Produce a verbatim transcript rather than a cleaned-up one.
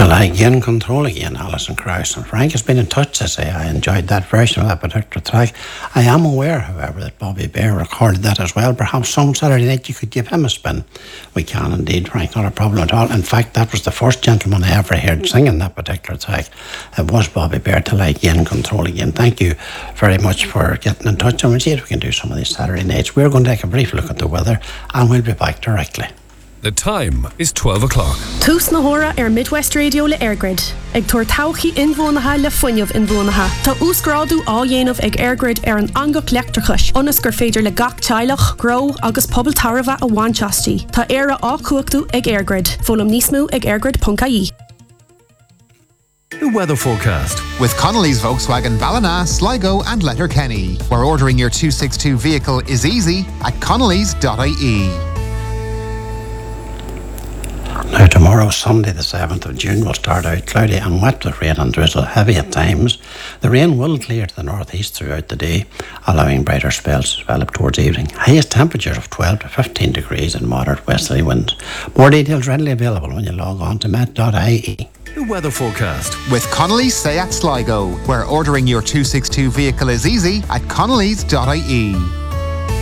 Well, again, control again, Alison Krauss. And Frank has been in touch to say I enjoyed that version of that particular track. I am aware, however, that Bobby Bear recorded that as well. Perhaps some Saturday night you could give him a spin. We can indeed, Frank, not a problem at all. In fact, that was the first gentleman I ever heard singing that particular track. It was Bobby Bear till I again, control again. Thank you very much for getting in touch, and we'll see if we can do some of these Saturday nights. We're going to take a brief look at the weather, and we'll be back directly. The time is twelve o'clock. Tús na hora ar Midwest Radio le Airgrid. Ag tuair tauchaí inmhónatha le fuinneamh inmhónatha. Tá úsgráadú á dhéanamh ag Airgrid ar an angach leachtarchais. Ionas gur féidir le gach teilech, grow agus pobl tarbha a bhainteastí. Tá éire á cuachtú ag Airgrid. Fólam níos mó ag airgrid dot I E. The weather forecast with Connolly's Volkswagen Ballina, Sligo and Letterkenny, where ordering your two sixty-two vehicle is easy at connolly's dot I E. Now tomorrow, Sunday the seventh of June, will start out cloudy and wet with rain and drizzle, heavy at times. The rain will clear to the northeast throughout the day, allowing brighter spells to develop towards evening. Highest temperatures of twelve to fifteen degrees and moderate westerly winds. More details readily available when you log on to met dot I E. The weather forecast with Connolly's Seat Sligo, where ordering your two sixty-two vehicle is easy at connolly's dot I E.